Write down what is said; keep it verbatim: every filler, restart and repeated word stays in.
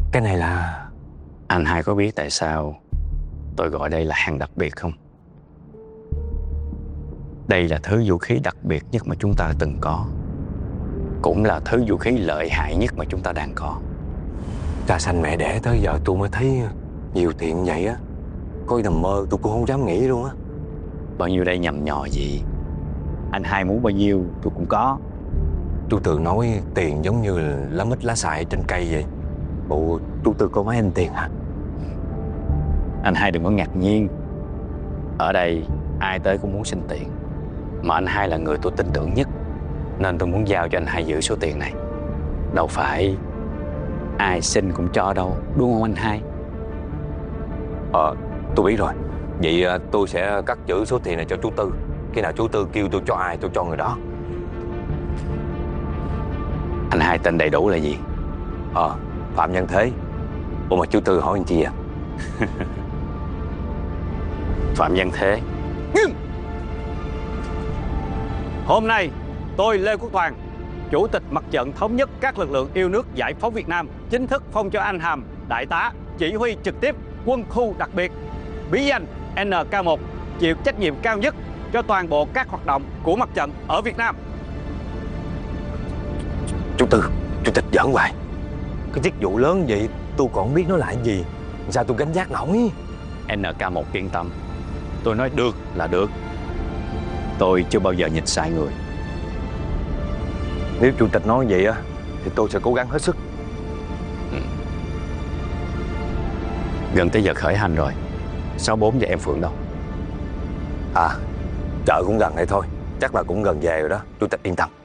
Cái này là... Anh hai có biết tại sao tôi gọi đây là hàng đặc biệt không? Đây là thứ vũ khí đặc biệt nhất mà chúng ta từng có, cũng là thứ vũ khí lợi hại nhất mà chúng ta đang có. Cha sanh mẹ đẻ tới giờ tôi mới thấy nhiều tiền vậy á. Coi nằm mơ tôi cũng không dám nghĩ luôn á. Bao nhiêu đây nhầm nhò gì? Anh hai muốn bao nhiêu tôi cũng có. Chú Tư nói tiền giống như lá mít lá xài trên cây vậy. Bộ chú Tư có mấy anh tiền hả? Anh hai đừng có ngạc nhiên. Ở đây ai tới cũng muốn xin tiền, mà anh hai là người tôi tin tưởng nhất, nên tôi muốn giao cho anh hai giữ số tiền này. Đâu phải ai xin cũng cho đâu, đúng không anh hai? Ờ, tôi biết rồi. Vậy tôi sẽ cắt giữ số tiền này cho chú Tư. Khi nào chú Tư kêu tôi cho ai tôi cho người đó. Anh hai tên đầy đủ là gì? Ờ, Phạm Nhân Thế. Ủa mà chú Tư hỏi anh chi à? Phạm Văn Thế. Nghiêm! Hôm nay tôi Lê Quốc Toàn, Chủ tịch Mặt trận Thống nhất các lực lượng yêu nước giải phóng Việt Nam, chính thức phong cho anh hàm Đại tá chỉ huy trực tiếp quân khu đặc biệt, bí danh en ca một, chịu trách nhiệm cao nhất cho toàn bộ các hoạt động của mặt trận ở Việt Nam. Chú Tư, Chủ tịch giỡn hoài. Cái chức vụ lớn vậy tôi còn không biết nó là cái gì. Sao tôi gánh vác nổi? en ca một yên tâm, tôi nói được là được. Tôi chưa bao giờ nhịn sai người. Nếu Chủ tịch nói vậy á thì tôi sẽ cố gắng hết sức. Ừ. Gần tới giờ khởi hành rồi. Sáu bốn và em Phượng đâu? À, chợ cũng gần đây thôi. Chắc là cũng gần về rồi đó. Chủ tịch yên tâm.